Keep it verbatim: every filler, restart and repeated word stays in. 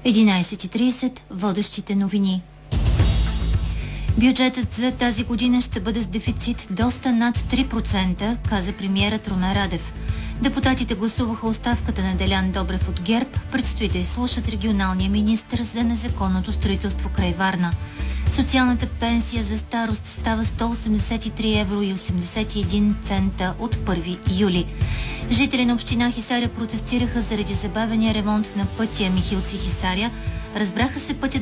единайсет и трийсет водещите новини. Бюджетът за тази година ще бъде с дефицит доста над три процента, каза премиерът Румен Радев. Депутатите гласуваха оставката на Делян Добрев от ГЕРБ. Предстои да изслушат регионалния министър за незаконното строителство край Варна. Социалната пенсия за старост става сто осемдесет и три евро и осемдесет и един цента от първи юли. Жители на община Хисаря протестираха заради забавения ремонт на пътя Михилци-Хисаря. Разбраха се пътят